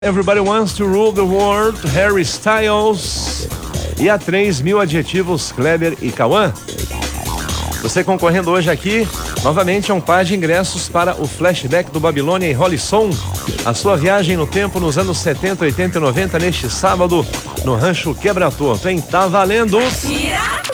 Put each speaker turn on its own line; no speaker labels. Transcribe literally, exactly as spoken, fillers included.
Everybody Wants to Rule the World, Harry Styles. E a três mil adjetivos, Kleber e Cauã. Você concorrendo hoje aqui, novamente, a um par de ingressos para o flashback do Babilônia e Rolling Som. A sua viagem no tempo nos anos setenta, oitenta e noventa, neste sábado, no Rancho Quebra-Torto, hein? Tá valendo!